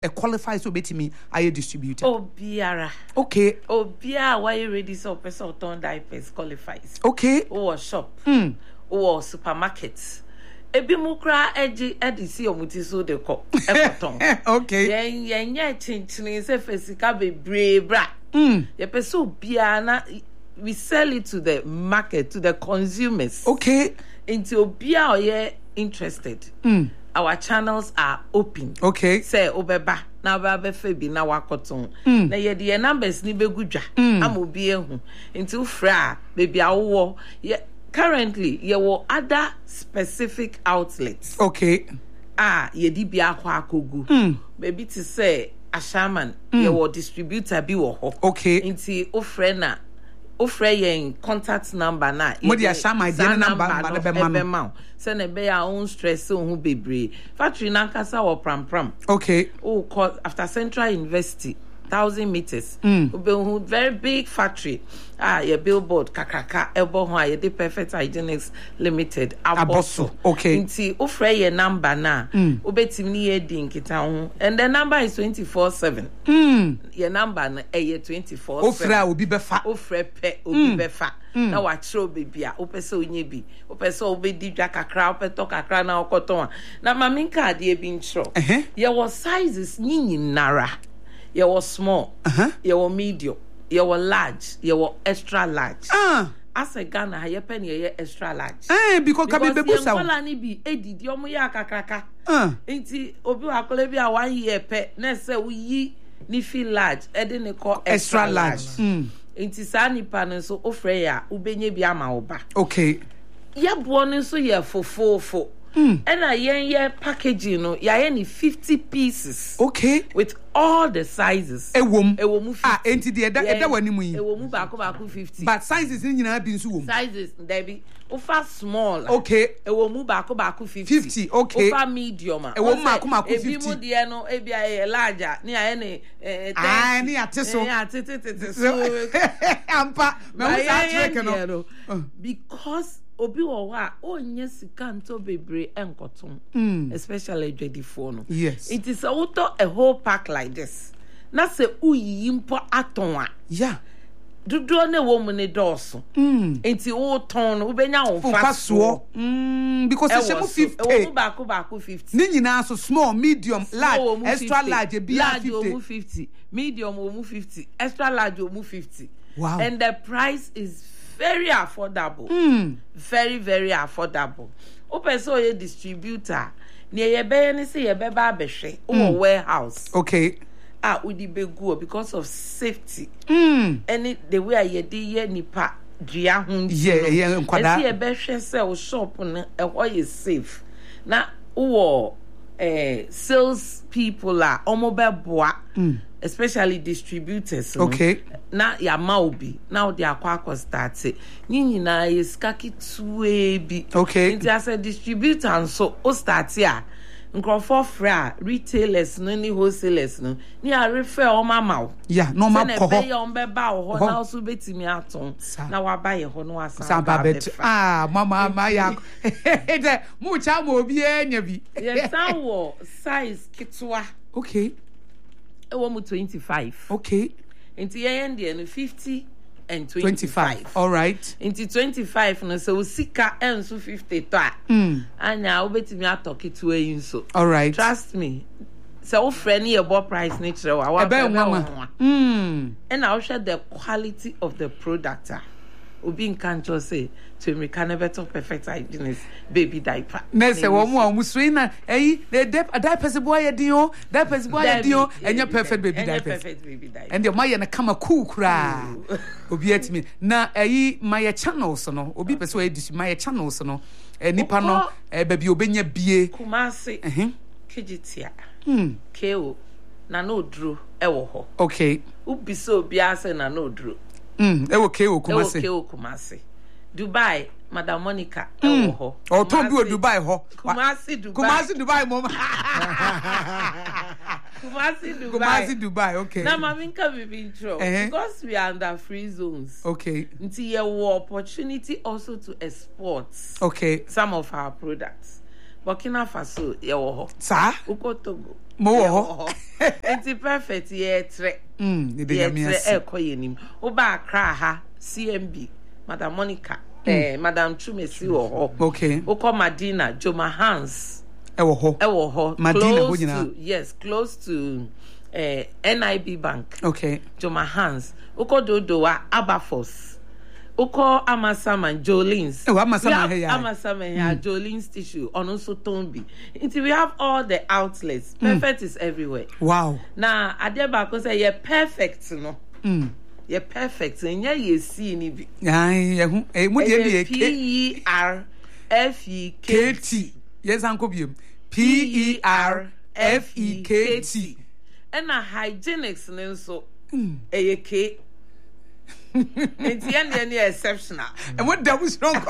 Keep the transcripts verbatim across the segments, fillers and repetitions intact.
a qualifies to bet me I a distributor. Oh, Biara. Okay. Oh, Biara, why you ready so person ton diapers qualifies? Okay. Oh, shop. Mm. Oh, supermarkets. Ebi mukra eji edisi omuti so de ko ekoton. Okay. Yen yen ye chinchin se fesika bebre bra. Mm. Ye peso biana we sell it to the market, to the consumers. Okay. Into obia oye interested. Mm. Our channels are open. Okay. Say obeba na ba fe bi na wakoton. Mm. Na ye de numbers ni begudwa. Mm. Am obi ehu. Into fra baby awo ye currently ye wo other specific outlets. Okay. Ah, ye di bi akwa akogu. Mm. Baby to say Ashaman mm. ye wo distributor bi wo ho. Okay. Into ofre na ofre yen contact number na. Mo di Ashaman di number ma be ma no. Say na be ya own stress so hu bebre. Factory na kasa wo pram pram. Okay. Oh, cause after Central University thousand meters. Mm. Very big factory. Ah, your billboard, kakaka, elbow ho, ye de Perfect Hygienics Limited. Abosso. Okay. Inti, ofre ye number na. Mm. Ubetim ni ye din kita ho. And the number is twenty-four seven. Mm. Your number na eh ye twenty-four seven. Ofre obi befa. Ofre pe obi befa. Na wachro baby a opese onye bi. Opese obedi dwa kakra, opeto kakra na okoton. Na maminka ade bi ntro. Eh. Ye was sizes nyinyi nara. You were small, uh-huh. you were medium, you were large, you were extra large. Ah. As a Ghana, you penny you extra large. Eh, because kabi be busa. Because you be edit your muya kakraka. Ah. Inti obi wa kolebi a one year pe. Ne se we yi ni feel large. Ede ne call extra large. Mm. Inti sa ni panen so ofre ya ubenye bi ama oba. Okay. Ya buone so ye fo fo fo. Mm. And I yen ye packaging no ya any fifty pieces. Okay. With all the sizes. Ewom. Ewom fifty. Ah, enti de eda eda wani mu yi. Ewom baako baako fifty. But sizes ni nyina bi nso wom. Sizes there be ofa small. Okay. Ewom baako baako fifty. fifty. Okay. Ofa medium. Ewom baako baako fifty. Ebi mu de no ebi aye larger. Ni aye ne eh ah, ni ate so. Eh ate ate so. Ampa. Me wo sa trek no. Because obi wo wa onye sika nto bebre enkoton mm. especially dwedi phone no. Yes, it is auto a whole pack like this na se uyi mpo aton a yeah dudu na wo mu ne doso mm. enti wo ton no ubenya wo fa so mm because e shemu fifty e wo baako baako fifty ni nyina so small medium large extra large be fifty large o fifty medium o fifty extra large o fifty. Wow. And the price is very affordable. Mm. Very, very affordable. Open so a distributor. Near your baby, say your baby abeshe or warehouse. Okay. Ah, would be good because of safety. Mm. And it, the way you did nipa dria hun. Yeah, yeah, and see a beshe sell shop and what is safe. Now, oh, eh, sales people are omobe boa. Mm. Especially distributors. Okay. Na ya maubi. Now they are quite started. Nini na is kaki tuebi. Okay. Inti as a distributor and so o start ya. Nkrofo fra retailers no ni wholesalers no. Ni a refer o mama. Yeah, no ma ko ho. Se na be on be ba ho na also betimi aton. Na wa ba ye ho no asan. San ba bet. Ah, mama ma ya. De mu cha mo obi enya bi. Yes, wo size kitwa. Okay. Ewo twenty-five. Okay. Inti yen de fifty and twenty-five. twenty-five. All right. Inti twenty-five no so sika enso fifty to a. Mm. Anya obetimi atoki to e nso. All right. Trust me. So o friend e bo price ni kire wa wa. Ebe nwa. Mm. And I share the quality of the product. Obi nkancho say to me can never talk Perfect Hygienics baby diaper. Na say wo mu o mu sui na eyi the diapers boy e din o diapers boy e din o enya Perfect baby diapers. Perfect baby diapers. And the maye na kama cool kra. Obi etimi na eyi my channels no obi pese we dis my channels no nipa no e ba bi obenya bie Kumasi. Eh. Kijitia. Hmm. Keo na no duro e wo ho. Okay. Ubi so bia se na no duro. Mm, e okay o Kumasi. E okay o Kumasi. Dubai, Madam Monica, e wo ho. O to bi o Dubai ho. Kumasi Dubai. Kumasi Dubai mom. Kumasi Dubai. Kumasi Dubai, okay. Na maminka we be intro uh-huh. Because we are under free zones. Okay. Nti ye wo opportunity also to export. Okay. Some of our products. Burkina Faso ye wo ho sa uko Togo mo wo ho enti perfect ye tre mm de ye nyame tre ase e koyenim oba Accra ha C M B Madam Monica eh Madam Chumesi wo ho okay uko Madina Joma Hans e wo ho e wo ho Madina ho close nyina to yes close to uh, N I B Bank okay Joma Hans uko Dodowa Abafos Uko Amasama Jolins. Oh, Amasama here. Amasama here. Jolins tissue. On also Tombi. Until we have all the outlets. Perfect mm. is everywhere. Wow. Now, Adeba ko say you're perfect, no. Mm. You're perfect. And yeah, you see ni bi. Ay, eh, eh, mo dey P E R F E K T. Yes, Uncle Bium. P E R F E K T. And a hygienics ne so. Mm. Eh, K. It's any exceptional. And what the was wrong?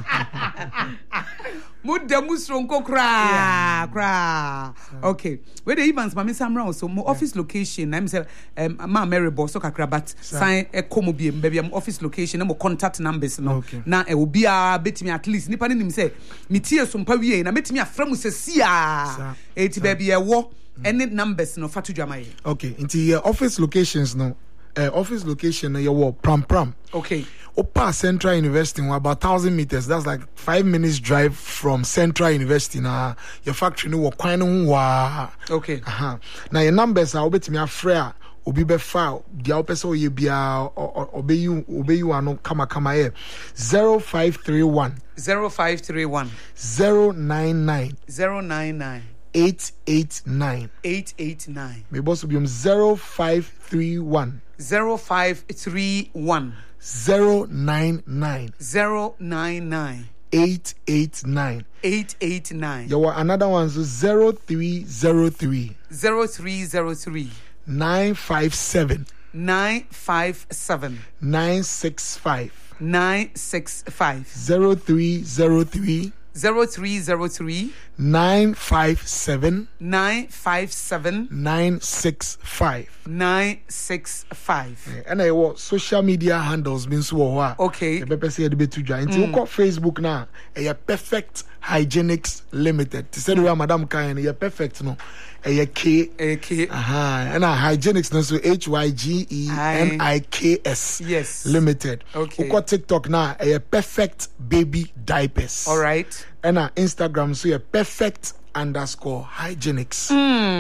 What the was wrong? Cry, cry. Okay. Where the events, Mammy Samra, so more office location. I'm saying, um, Ma Mary Boss, so but sign a comobium, baby, I'm office location, no contact numbers. No, now it will be a bit me at least. Nippon him say, me tears from Paris, and I met me a friend who says, see, eighty baby a war, and numbers, no Fatu Jamai. Okay, into your office locations, no. Uh, office location uh, your pram pram okay Opa Central University about one thousand meters. That's like five minutes drive from Central University. Now your factory no work quite wa okay uh-huh. Now your numbers are obey me afraid obi be file the opesa ye bia obey you obey you ano kama kama here zero five three one zero five three one zero nine nine zero nine nine eight eight nine eight eight nine may boss be zero five three one zero five three one zero nine nine zero nine nine eight eight nine eight eight nine. There were another one so zero three zero three zero three zero three nine five seven nine five seven nine six five nine six five zero three zero three zero three zero three nine five seven nine five seven nine six five nine six five. And I was social media handles means so okay. The paper say the bit to join. Until you Facebook now, a perfect hygienics limited. To say the Madam Kayan, a perfect no. A K A K aha and a hygienics no so H Y G E N I K S yes limited. Okay. Uko TikTok now a perfect baby diapers. All right. And a Instagram so a perfect underscore hygienics.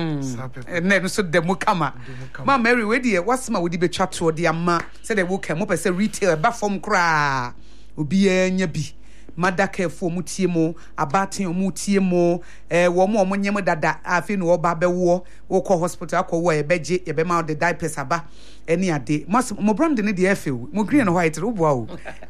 Mm. And then so the mukama. Ma Mary, where the what's my would be chat to the ama said the woke up as a retail back from cra ubi nyabi. Madake for mutiemo, abating or mutiemo, eh, one more monyemo dada, I feel no babe war, or call hospital, call way, beji, a bema the diapers aba, any a day. Must more branding in the airfield, more green and white, oh wow.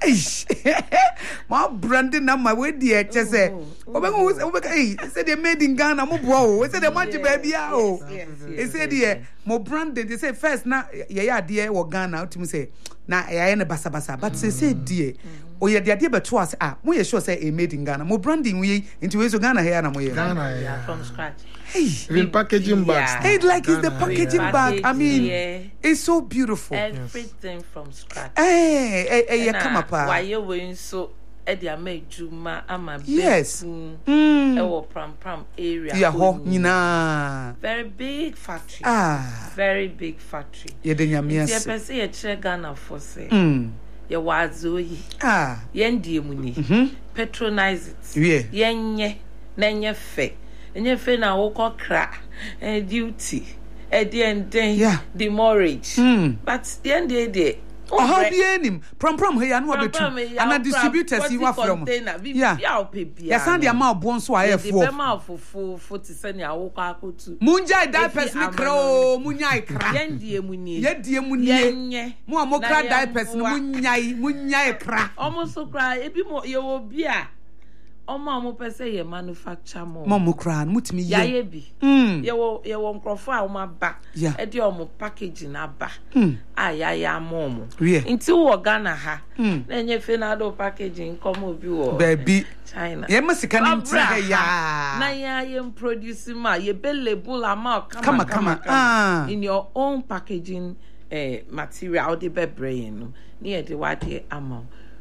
My branding now, my way, dear, just say, oh, said they made in Ghana, more wow, said they want you baby, oh, they said, dear, more branding, they say first now, yeah, dear, or Ghana, to me say, now I am a basa basa, but they say, dear. Oh yeah, the idea but to us ah, we sure say a made in Ghana. Mo branding we into ways of Ghana here na mo Ghana yeah, yeah, from scratch. Hey, even packaging bags. Yeah. Hey, like Ghana, it's the packaging yeah. bag. I mean, yeah. it's so beautiful. Everything yes. from scratch. Hey, hey, hey, yeah, come up. Why you win so? Eddie Ame Juma ama yes. Mm. Mm. Pram Pram area. Yeah, ho, nina. Very big factory. Ah, very big factory. Yeah, then you miss. Yeah, person you check Ghana for say. Hmm. Ye wazoyi ah yendi muni mhm patronize it yeah yenye na enye fe enye fe na wo kokra eh duty eh the enden yeah the mortgage mm. but the end dey oh how be enim prom prom here no betu and distributors you are from yeah yeah send the amount bon so aye for the amount for for for to send ya wo kwa akotu munja diapers ni kro munyai kra yendi emuni yedi emuni yenye mu amokra diapers ni munyai munyai kra almost so cry ebi mo ye wo bia omo amo pese ye manufacture mo mo kra mutimi ye ya ye bi mm ye wo ye wo nkrofo a wo ba e de omo packaging aba ah ya ya mo mo nti wo Ghana ha na enye fe na do packaging komo bi wo baby China ye masika ni nti ya na ya ye produce ma ye be label ama kama kama ah in your own packaging eh material the be brain no na ye de wade ama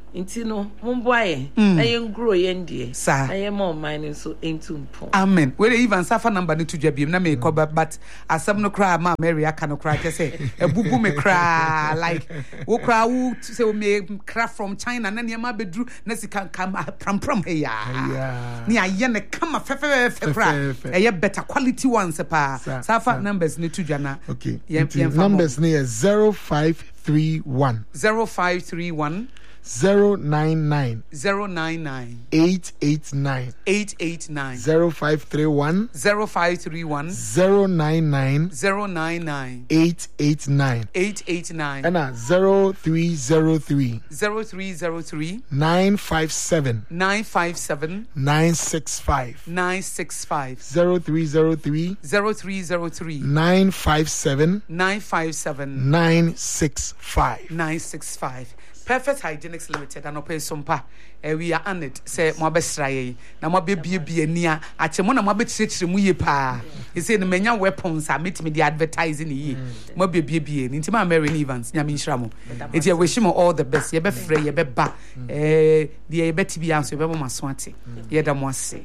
Inti no mumboye na yen grow yen die na yen more mining so into mpo. Amen. We even safa number ni to dwabiem na me cover but asem no cry ma Mary aka no cry say ebubu me cry like wo cry wo say we me cry from China na niam abedru na sika kam pram pram he ya. Ni aye ne kama fe fe fe cry. E better quality ones pa. Safa numbers ni to dwana. Okay. Numbers ni is zero five three one zero five three one zero nine nine zero nine nine eight eight nine eight eight nine zero five three one zero five three one zero nine nine zero nine nine eight eight nine eight eight nine and uh, zero three zero three zero three zero three nine five seven nine five seven nine six five nine six five zero three zero three zero three zero three nine five seven nine five seven nine six five nine six five. Perfect Hygienics Limited and Opay Sompa. Uh, we are on it. Say, Mabestra, na Mababy be near at Chemona Mabet Muye Pa. He said the many weapons are meet me the advertising ye. Mobby be in Intima Mary Evans, Yamin Shramo. It's your wish him all the best. You be free, you be ba. Eh, the bet be answer, Baba Maswanti. Yet I must say.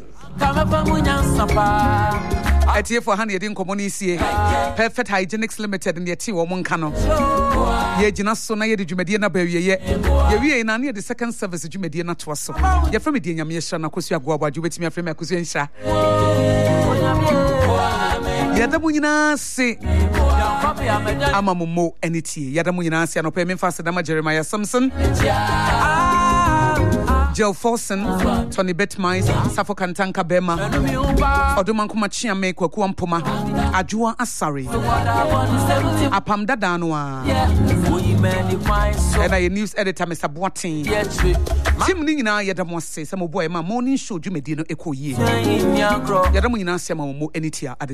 At here for hundred in community, Perfect Hygienics Limited in the T or Moncano. Ye Jinasona, ye did you mediana baby ye? Ye in any of the second service you mediana to us. You're from Mediana Miashana, Kosia Guaba, you wait me from Macusinsha. Yadamunina say Amamumo and it ye. Yadamunina say no payment faster than Jeremiah Simpson. Joe Forson, Tony Betmais, Safo Kantanka Bema, Oduman Kumachia make Wampuma, Ajua Asari, Apam Dadanwa, and I news editor Mister Boatin. Tim Nina Yadamo says, some boy, my morning show you medino echo ye. Yadamunina Samo, any tia at the